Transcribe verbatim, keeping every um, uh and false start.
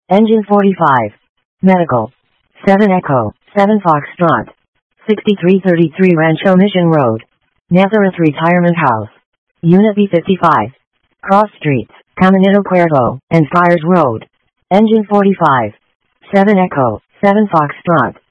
Engine forty-five. Medical. seven Echo, seven Foxtrot. sixty-three thirty-three Rancho Mission Road. Nazareth Retirement House. Unit B fifty-five. Cross Streets, Caminito Cuervo, and Friars Road. Engine forty-five. seven Echo, seven Foxtrot.